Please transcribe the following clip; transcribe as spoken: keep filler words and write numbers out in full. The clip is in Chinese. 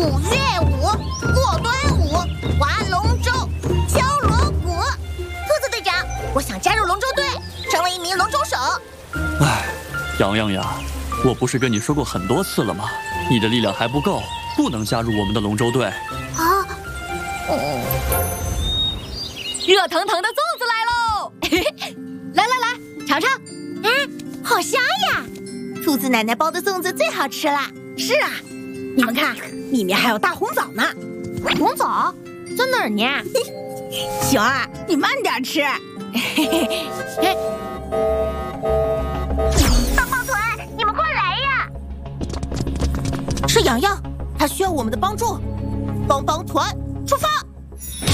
舞乐舞，过端午，划龙舟，敲锣鼓。兔子队长，我想加入龙舟队，成为一名龙舟手。 唉，洋洋呀，我不是跟你说过很多次了吗？你的力量还不够，不能加入我们的龙舟队。 啊，哦， 热腾腾的粽子来喽！来来来，尝尝。 啊，好香呀！兔子奶奶包的粽子最好吃了。 是啊，你们看，里面还有大红枣呢。 红枣在哪儿呢？ 熊儿，你慢点吃。 棒棒团，你们快来呀！ 是洋洋，他需要我们的帮助。帮帮团，出发！